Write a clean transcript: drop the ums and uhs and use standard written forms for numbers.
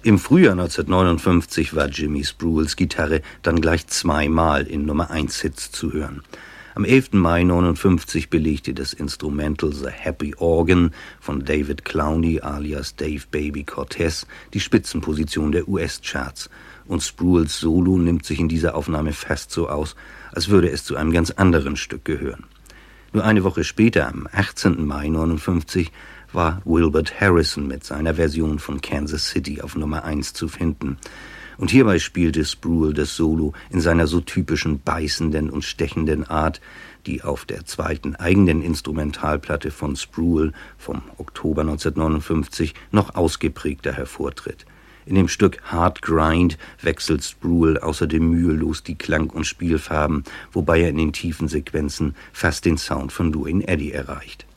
Im Frühjahr 1959 war Jimmy Spruills Gitarre dann gleich zweimal in Nummer-1-Hits zu hören. Am 11. Mai 1959 belegte das Instrumental The Happy Organ von David Clowney alias Dave Baby Cortez die Spitzenposition der US-Charts. Und Spruills Solo nimmt sich in dieser Aufnahme fast so aus, als würde es zu einem ganz anderen Stück gehören. Nur eine Woche später, am 18. Mai 1959, war Wilbert Harrison mit seiner Version von Kansas City auf Nummer 1 zu finden. Und hierbei spielte Spruill das Solo in seiner so typischen beißenden und stechenden Art, die auf der zweiten eigenen Instrumentalplatte von Spruill vom Oktober 1959 noch ausgeprägter hervortritt. In dem Stück Hard Grind wechselt Spruill außerdem mühelos die Klang- und Spielfarben, wobei er in den tiefen Sequenzen fast den Sound von Duane Eddy erreicht.